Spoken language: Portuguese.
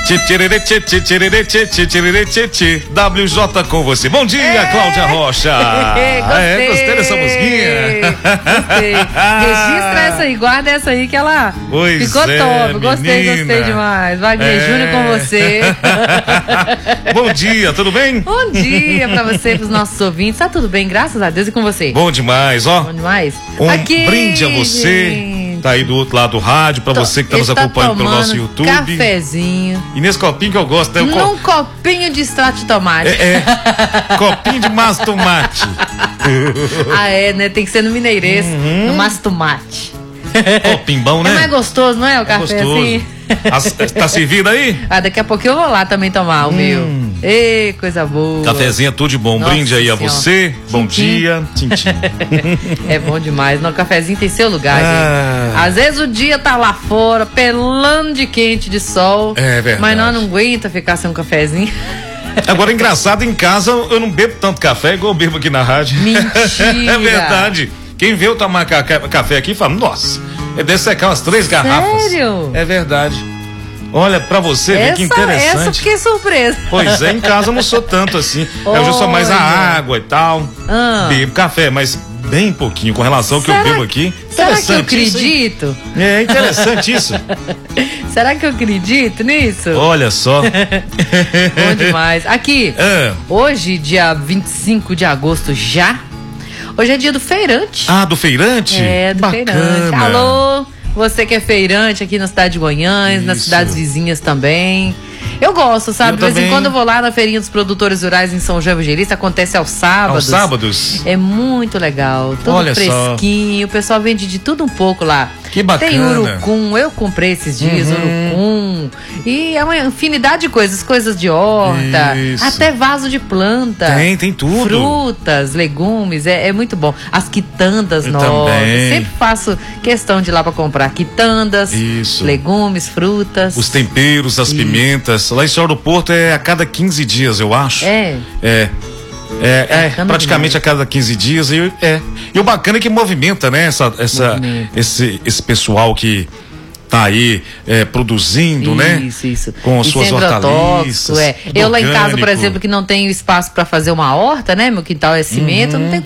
WJ com você. Bom dia, Cláudia Rocha. Gostei dessa musiquinha. Gostei. Registra essa aí, guarda essa aí que ela ficou top. Gostei demais. Wagner Júnior com você. Bom dia, tudo bem? Bom dia pra você, pros nossos ouvintes. Tá tudo bem, graças a Deus, e com você? Bom demais, ó. Bom demais. Um brinde a você. Gente. Tá aí do outro lado do rádio, pra você que tá nos acompanhando pelo nosso YouTube. Cafezinho. E nesse copinho que eu gosto, né? Num copinho de extrato de tomate. Copinho de mastomate. Né? Tem que ser no mineirês, no mastomate. Copinho bom, né? É mais gostoso, não é? O café assim. Tá servido aí? Daqui a pouquinho eu vou lá também tomar o meu. Ei, coisa boa. Cafezinho é tudo de bom. Nossa Brinde aí a senhora. você. Bom dia. Tchim-tchim. É bom demais. No cafezinho tem seu lugar, gente. Às vezes o dia tá lá fora, pelando de quente, de sol. É verdade. Mas nós não aguenta ficar sem um cafezinho. Agora, engraçado, em casa eu não bebo tanto café igual eu bebo aqui na rádio. Mentira. É verdade. Quem vê eu tomar café aqui fala, nossa, deve secar umas 3 garrafas. Sério? É verdade. Olha, pra você ver que interessante. Essa fiquei surpresa. Pois é, em casa eu não sou tanto assim. Eu já sou mais a água e tal. Bebo café, mas bem pouquinho com relação ao que eu bebo aqui. Será que eu acredito? É interessante isso. Será que eu acredito nisso? Olha só. Bom demais. Aqui, hoje, dia 25 de agosto já. Hoje é dia do feirante. Do feirante? Do feirante. Alô, você que é feirante aqui na cidade de Goiânia, nas cidades vizinhas também. Eu gosto, sabe? De vez em quando eu vou lá na feirinha dos produtores rurais em São João Evangelista, acontece aos sábados. Aos sábados? É muito legal, tudo fresquinho, o pessoal vende de tudo um pouco lá. Que bacana. Tem urucum, eu comprei esses dias urucum, e é uma infinidade de coisas de horta, até vaso de planta. Tem tudo. Frutas, legumes, é muito bom. As quitandas novas, sempre faço questão de ir lá pra comprar quitandas, legumes, frutas. Os temperos, as pimentas. Lá em Senhor do Porto é a cada 15 dias, eu acho. Praticamente a cada 15 dias. E o bacana é que movimenta, né? Esse pessoal que tá aí produzindo, né? Isso. Com as suas hortaliças. Eu lá em casa, por exemplo, que não tenho espaço para fazer uma horta, né? Meu quintal é cimento, não tem